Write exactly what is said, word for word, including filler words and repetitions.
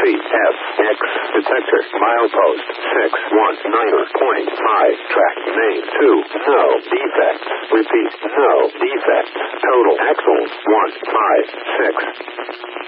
Repeat. F X. Detector. Milepost. six one nine point five. Track name two. No defects. Repeat. No defects. Total axles. one five six.